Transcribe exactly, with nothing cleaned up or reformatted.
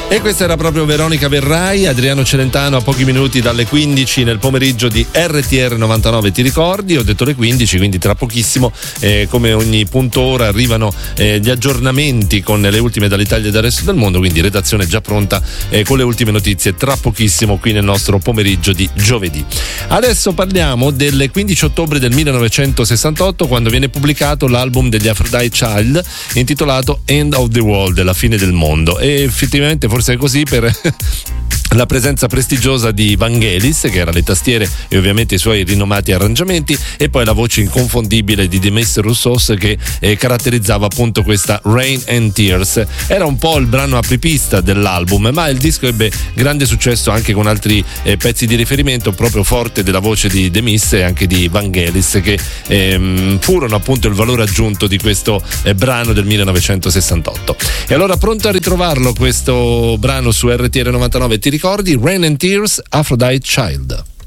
E questa era proprio Veronica Verrai, Adriano Celentano a pochi minuti dalle quindici nel pomeriggio di R T R novantanove. Ti ricordi? Ho detto le quindici, quindi tra pochissimo, eh, come ogni punto ora, arrivano eh, gli aggiornamenti con le ultime dall'Italia e dal resto del mondo, quindi redazione già pronta eh, con le ultime notizie tra pochissimo qui nel nostro pomeriggio di giovedì. Adesso parliamo del quindici ottobre del millenovecentosessantotto, quando viene pubblicato l'album degli Aphrodite Child intitolato End of the World, la fine del mondo, e effettivamente forse è così per la presenza prestigiosa di Vangelis, che era le tastiere e ovviamente i suoi rinomati arrangiamenti, e poi la voce inconfondibile di Demis Roussos che eh, caratterizzava appunto questa Rain and Tears. Era un po' il brano apripista dell'album, ma il disco ebbe grande successo anche con altri eh, pezzi di riferimento proprio forte della voce di Demis e anche di Vangelis, che ehm, furono appunto il valore aggiunto di questo eh, brano del millenovecentosessantotto. E allora, pronto a ritrovarlo questo brano su R T R novantanove, ti ricordi? Rain and Tears, Aphrodite Child.